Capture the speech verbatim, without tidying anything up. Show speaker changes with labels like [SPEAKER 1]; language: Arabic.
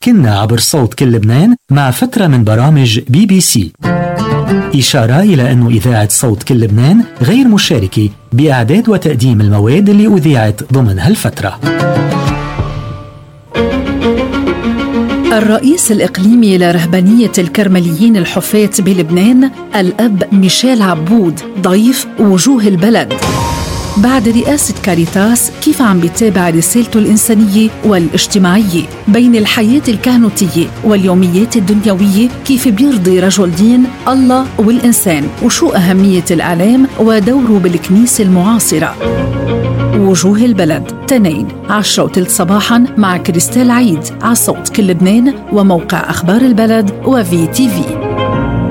[SPEAKER 1] كنا عبر صوت كل لبنان مع فترة من برامج بي بي سي، إشارة إلى أن إذاعة صوت كل لبنان غير مشاركة بإعداد وتقديم المواد اللي أذيعت ضمن هالفترة.
[SPEAKER 2] الرئيس الإقليمي لرهبانية الكرمليين الحفاة بلبنان الأب ميشيل عبود ضيف وجوه البلد بعد رئاسة كاريتاس، كيف عم بيتابع رسالته الإنسانية والاجتماعية بين الحياة الكهنوتية واليوميات الدنيوية، كيف بيرضي رجل دين الله والإنسان، وشو أهمية الإعلام ودوره بالكنيسة المعاصرة. وجوه البلد تنين عشرة وثلث صباحا مع كريستال عيد على صوت كل لبنان وموقع أخبار البلد وفي تي في.